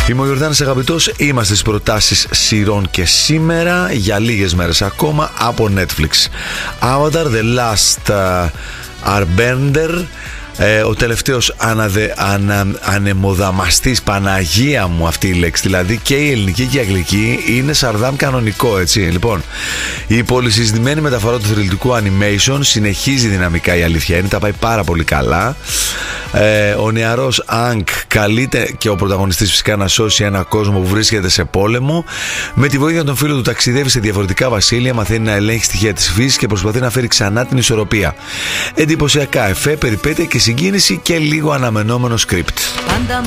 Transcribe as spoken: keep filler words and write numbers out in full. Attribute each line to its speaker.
Speaker 1: Είμαι ο Ιορδάνης Αγαπητός, είμαστε στις προτάσεις σειρών και σήμερα για λίγες μέρες ακόμα από Netflix. Avatar The Last uh, Airbender, ε, ο τελευταίος αναδε, ανα, ανεμοδαμαστής, Παναγία μου αυτή η λέξη, δηλαδή και η ελληνική και η αγγλική είναι Σαρδάμ κανονικό, έτσι. Λοιπόν, η πολυσυζητημένη μεταφορά του θρυλητικού animation συνεχίζει δυναμικά, η αλήθεια είναι, τα πάει πάρα πολύ καλά. Ε, ο νεαρός Ανκ καλείται και ο πρωταγωνιστής φυσικά να σώσει ένα κόσμο που βρίσκεται σε πόλεμο. Με τη βοήθεια των φίλων του ταξιδεύει σε διαφορετικά βασίλεια, μαθαίνει να ελέγχει στοιχεία της φύσης και προσπαθεί να φέρει ξανά την ισορροπία. Εντυπωσιακά εφέ, περιπέτεια και συγκίνηση και λίγο αναμενόμενο σκριπτ.